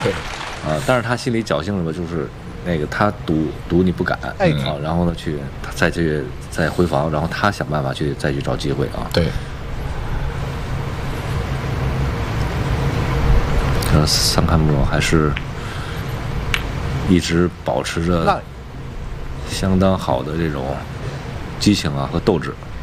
对， 但是他心里侥幸什么，就是那个他赌你不敢，然后呢他再回防，然后他想办法再去找机会啊。 对。 桑坎姆还是一直保持着相当好的这种激情啊和斗志。